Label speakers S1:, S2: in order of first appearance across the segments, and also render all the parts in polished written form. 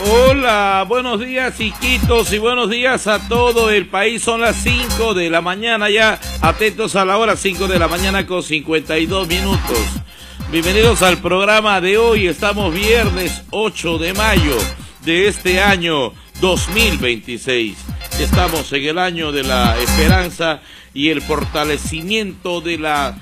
S1: Hola, buenos días Iquitos y buenos días a todo el país. Son las 5 de la mañana ya, atentos a la hora, 5 de la mañana con 52 minutos. Bienvenidos al programa de hoy, estamos viernes 8 de mayo de este año 2026. Estamos en el año de la esperanza y el fortalecimiento de la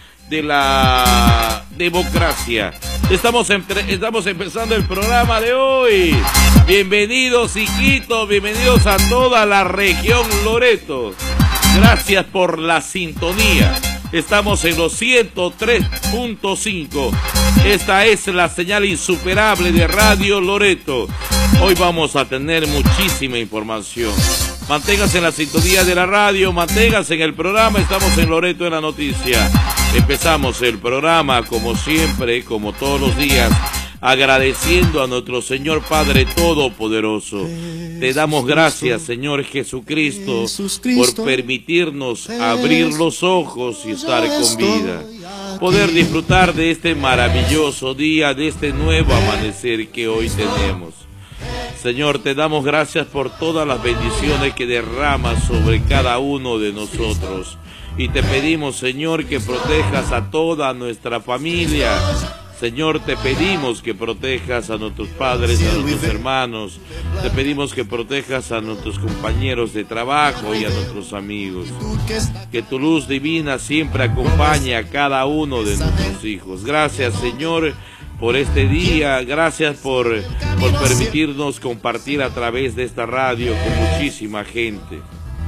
S1: democracia. Estamos empezando el programa de hoy. Bienvenidos Iquitos, bienvenidos a toda la región Loreto. Gracias por la sintonía. Estamos en los 103.5. Esta es la señal insuperable de Radio Loreto. Hoy vamos a tener muchísima información. Manténgase en la sintonía de la radio, manténgase en el programa. Estamos en Loreto en la noticia. Empezamos el programa como siempre, como todos los días, agradeciendo a nuestro Señor Padre Todopoderoso. Te damos gracias, Señor Jesucristo, por permitirnos abrir los ojos y estar con vida. Poder disfrutar de este maravilloso día, de este nuevo amanecer que hoy tenemos. Señor, te damos gracias por todas las bendiciones que derramas sobre cada uno de nosotros. Y te pedimos, Señor, que protejas a toda nuestra familia. Señor, te pedimos que protejas a nuestros padres, a nuestros hermanos. Te pedimos que protejas a nuestros compañeros de trabajo y a nuestros amigos. Que tu luz divina siempre acompañe a cada uno de nuestros hijos. Gracias, Señor, por este día. Gracias por permitirnos compartir a través de esta radio con muchísima gente.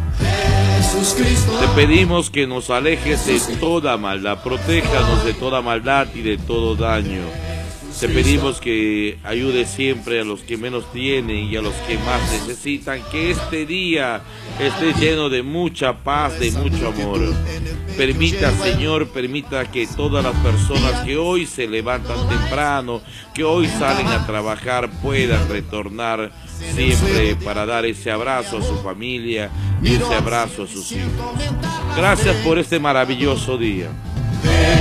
S1: Te pedimos que nos alejes de toda maldad, protéjanos de toda maldad y de todo daño. Te pedimos que ayudes siempre a los que menos tienen y a los que más necesitan, que este día esté lleno de mucha paz, de mucho amor. Permita, Señor, permita que todas las personas que hoy se levantan temprano, que hoy salen a trabajar, puedan retornar siempre para dar ese abrazo a su familia y ese abrazo a sus hijos. Gracias por este maravilloso día.